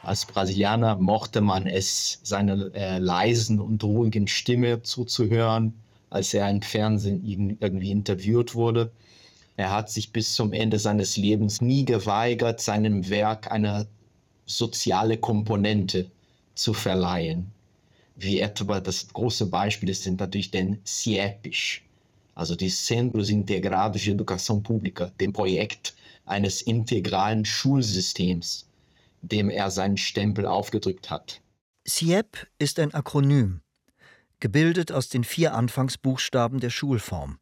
Als Brasilianer mochte man es, seiner leisen und ruhigen Stimme zuzuhören, als er im Fernsehen irgendwie interviewt wurde. Er hat sich bis zum Ende seines Lebens nie geweigert, seinem Werk eine soziale Komponente zu verleihen. Wie etwa das große Beispiel sind natürlich den CIEPs, also die Centros Integrados de Educação Pública, dem Projekt eines integralen Schulsystems, dem er seinen Stempel aufgedrückt hat. CIEP ist ein Akronym, gebildet aus den 4 Anfangsbuchstaben der Schulform.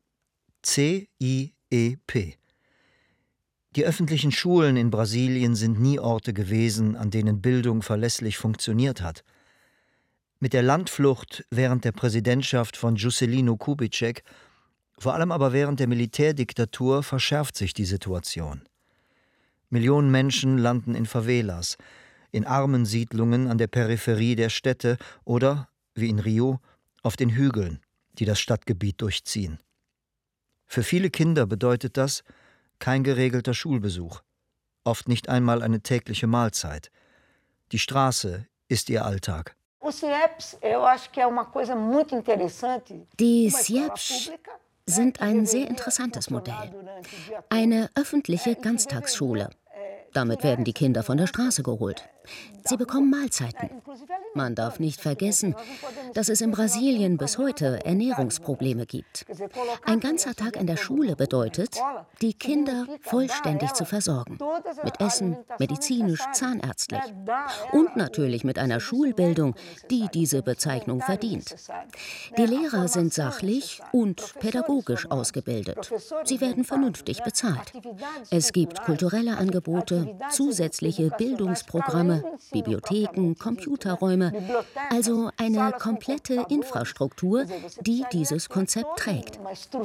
CIEP. Die öffentlichen Schulen in Brasilien sind nie Orte gewesen, an denen Bildung verlässlich funktioniert hat. Mit der Landflucht während der Präsidentschaft von Juscelino Kubitschek, vor allem aber während der Militärdiktatur, verschärft sich die Situation. Millionen Menschen landen in Favelas, in armen Siedlungen an der Peripherie der Städte oder, wie in Rio, auf den Hügeln, die das Stadtgebiet durchziehen. Für viele Kinder bedeutet das kein geregelter Schulbesuch, oft nicht einmal eine tägliche Mahlzeit. Die Straße ist ihr Alltag. Die CIEPs sind ein sehr interessantes Modell. Eine öffentliche Ganztagsschule. Damit werden die Kinder von der Straße geholt. Sie bekommen Mahlzeiten. Man darf nicht vergessen, dass es in Brasilien bis heute Ernährungsprobleme gibt. Ein ganzer Tag in der Schule bedeutet, die Kinder vollständig zu versorgen. Mit Essen, medizinisch, zahnärztlich. Und natürlich mit einer Schulbildung, die diese Bezeichnung verdient. Die Lehrer sind sachlich und pädagogisch ausgebildet. Sie werden vernünftig bezahlt. Es gibt kulturelle Angebote, zusätzliche Bildungsprogramme, Bibliotheken, Computerräume, also eine komplette Infrastruktur, die dieses Konzept trägt.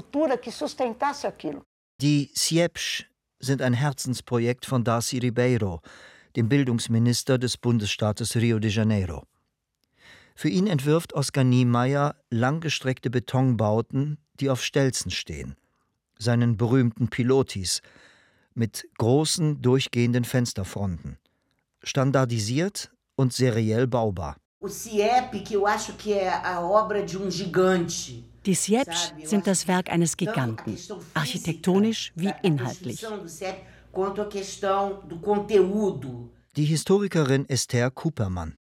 Die CIEPs sind ein Herzensprojekt von Darcy Ribeiro, dem Bildungsminister des Bundesstaates Rio de Janeiro. Für ihn entwirft Oscar Niemeyer langgestreckte Betonbauten, die auf Stelzen stehen, seinen berühmten Pilotis, mit großen, durchgehenden Fensterfronten. Standardisiert und seriell baubar. Die CIEPs sind das Werk eines Giganten, architektonisch wie inhaltlich. Die Historikerin Esther Kupermann.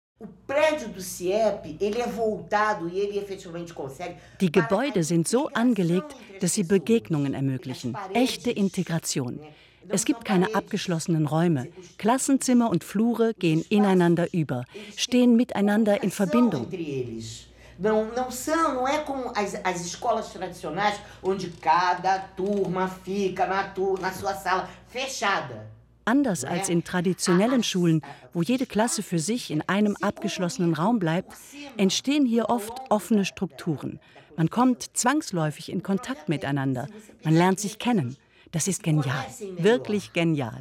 Die Gebäude sind so angelegt, dass sie Begegnungen ermöglichen, echte Integration. Es gibt keine abgeschlossenen Räume. Klassenzimmer und Flure gehen ineinander über, stehen miteinander in Verbindung. Não é como as escolas tradicionais, onde cada turma fica na sua sala fechada. Anders als in traditionellen Schulen, wo jede Klasse für sich in einem abgeschlossenen Raum bleibt, entstehen hier oft offene Strukturen. Man kommt zwangsläufig in Kontakt miteinander. Man lernt sich kennen. Das ist genial, wirklich genial.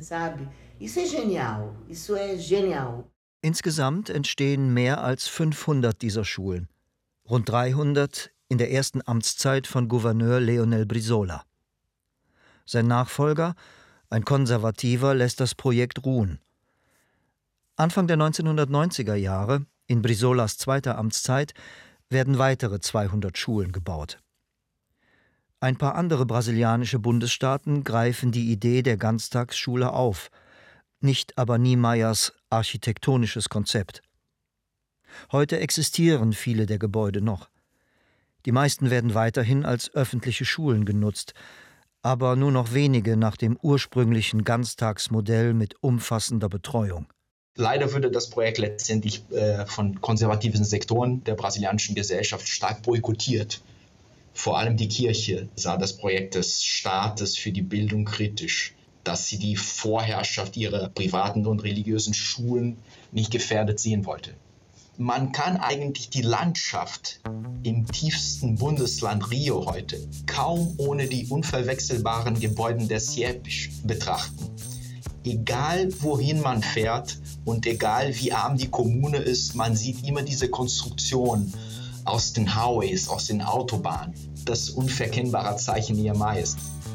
Insgesamt entstehen mehr als 500 dieser Schulen. Rund 300 in der ersten Amtszeit von Gouverneur Leonel Brizola. Sein Nachfolger, ein Konservativer, lässt das Projekt ruhen. Anfang der 1990er Jahre, in Brizolas zweiter Amtszeit, werden weitere 200 Schulen gebaut. Ein paar andere brasilianische Bundesstaaten greifen die Idee der Ganztagsschule auf, nicht aber Niemeyers architektonisches Konzept. Heute existieren viele der Gebäude noch. Die meisten werden weiterhin als öffentliche Schulen genutzt, aber nur noch wenige nach dem ursprünglichen Ganztagsmodell mit umfassender Betreuung. Leider wurde das Projekt letztendlich von konservativen Sektoren der brasilianischen Gesellschaft stark boykottiert. Vor allem die Kirche sah das Projekt des Staates für die Bildung kritisch, dass sie die Vorherrschaft ihrer privaten und religiösen Schulen nicht gefährdet sehen wollte. Man kann eigentlich die Landschaft im tiefsten Bundesland Rio heute kaum ohne die unverwechselbaren Gebäude der CIEPs betrachten. Egal wohin man fährt und egal wie arm die Kommune ist, man sieht immer diese Konstruktion aus den Highways, aus den Autobahnen, das unverkennbare Zeichen Niemeyers.